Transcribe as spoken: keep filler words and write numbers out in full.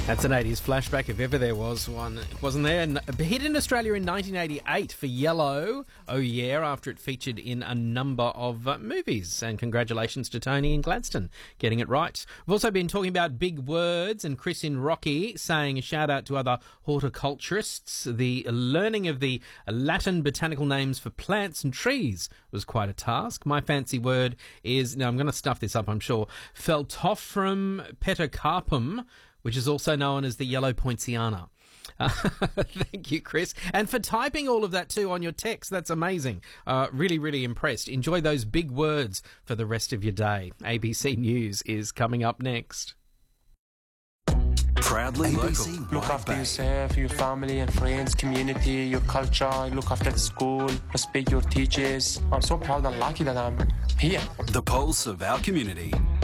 That's an eighties flashback if ever there was one. It wasn't there. And a hit in Australia in nineteen eighty-eight for Yellow, Oh Yeah, after it featured in a number of uh, movies. And congratulations to Tony in Gladstone getting it right. We've also been talking about big words, and Chris in Rocky saying a shout out to other horticulturists. The learning of the Latin botanical names for plants and trees was quite a task. My fancy word is, now I'm going to stuff this up, I'm sure, Pheltophorum petacarpum, which is also known as the yellow poinciana. Uh, thank you, Chris. And for typing all of that too on your text, that's amazing. Uh, really, really impressed. Enjoy those big words for the rest of your day. A B C News is coming up next. Proudly local. Look after yourself, your family and friends, community, your culture. Look after the school. Respect your teachers. I'm so proud and lucky that I'm here. The pulse of our community.